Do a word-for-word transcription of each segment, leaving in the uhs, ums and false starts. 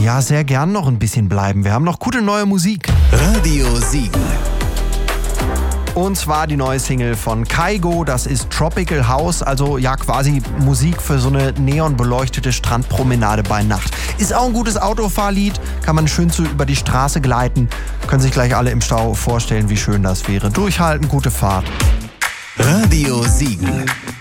ja, sehr gern noch ein bisschen bleiben. Wir haben noch gute neue Musik. Radio Siegen. Und zwar die neue Single von Kygo, das ist Tropical House, also ja quasi Musik für so eine neonbeleuchtete Strandpromenade bei Nacht. Ist auch ein gutes Autofahrlied, kann man schön so über die Straße gleiten. Können sich gleich alle im Stau vorstellen, wie schön das wäre. Durchhalten, gute Fahrt. Radio Siegen.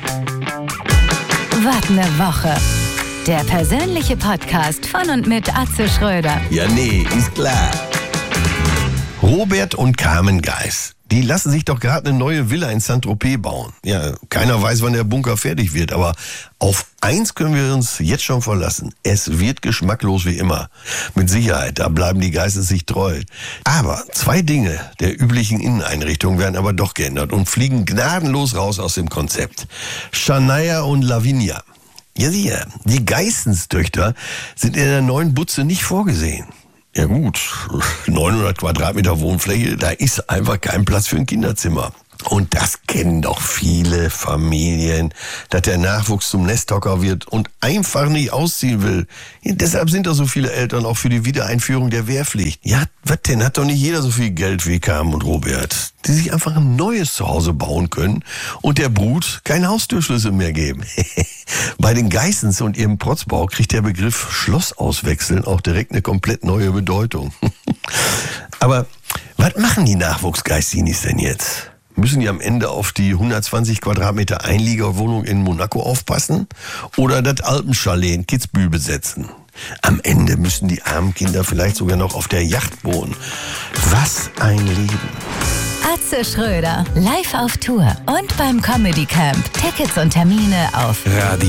Was ne Woche. Der persönliche Podcast von und mit Atze Schröder. Ja, nee, ist klar. Robert und Carmen Geis, die lassen sich doch gerade eine neue Villa in Saint-Tropez bauen. Ja, keiner weiß, wann der Bunker fertig wird, aber auf eins können wir uns jetzt schon verlassen. Es wird geschmacklos wie immer. Mit Sicherheit, da bleiben die Geises sich treu. Aber zwei Dinge der üblichen Inneneinrichtung werden aber doch geändert und fliegen gnadenlos raus aus dem Konzept. Shania und Lavinia. Ja, sicher, die Geissenstöchter sind in der neuen Butze nicht vorgesehen. Ja gut, neunhundert Quadratmeter Wohnfläche, da ist einfach kein Platz für ein Kinderzimmer. Und das kennen doch viele Familien, dass der Nachwuchs zum Nesthocker wird und einfach nicht ausziehen will. Ja, deshalb sind da so viele Eltern auch für die Wiedereinführung der Wehrpflicht. Ja, was denn? Hat doch nicht jeder so viel Geld wie Carmen und Robert, die sich einfach ein neues Zuhause bauen können und der Brut keinen Haustürschlüssel mehr geben. Bei den Geissens und ihrem Protzbau kriegt der Begriff Schloss auswechseln auch direkt eine komplett neue Bedeutung. Aber was machen die Nachwuchsgeistinis denn jetzt? Müssen die am Ende auf die hundertzwanzig Quadratmeter Einliegerwohnung in Monaco aufpassen? Oder das Alpenchalet in Kitzbühel besetzen? Am Ende müssen die armen Kinder vielleicht sogar noch auf der Yacht wohnen. Was ein Leben. Atze Schröder, live auf Tour und beim Comedy Camp. Tickets und Termine auf Radio